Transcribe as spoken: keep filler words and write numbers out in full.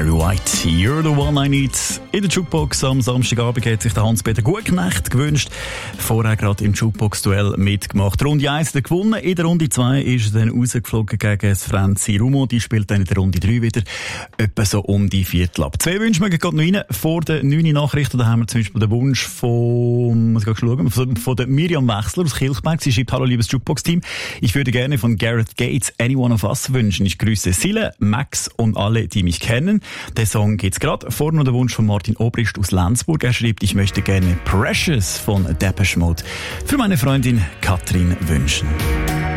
Barry White, You're the One I Need. In der Jukebox am Samstagabend hat sich der Hans-Peter Gutknecht gewünscht. Vorher gerade im Jukebox-Duell mitgemacht. Runde eins hat gewonnen. In der Runde zwei ist er dann rausgeflogen gegen das Franzi Rumo. Die spielt dann in der Runde drei wieder. Etwa so um die Viertel ab. Zwei Wünsche mögen gerade noch rein. Vor den neun Nachrichten, da haben wir zum Beispiel den Wunsch von, muss ich schauen, von, von der Miriam Wechsler aus Kilchberg. Sie schreibt: Hallo liebes Jukebox-Team. Ich würde gerne von Gareth Gates Any One of Us wünschen. Ich grüße Sille, Max und alle, die mich kennen. Der Song geht's gerade. Vorne noch der Wunsch von Martin Obrist aus Lenzburg. Er schreibt: Ich möchte gerne Precious von Depeche Mode für meine Freundin Katrin wünschen.